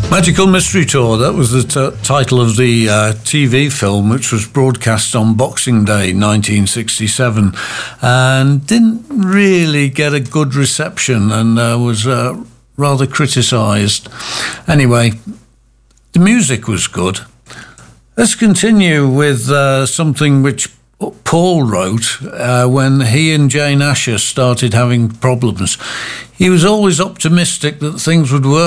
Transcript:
Magical Mystery Tour, that was the title of the TV film, which was broadcast on Boxing Day 1967, and didn't really get a good reception, and was rather criticised. Anyway, the music was good. Let's continue with something which Paul wrote when he and Jane Asher started having problems. He was always optimistic that things would work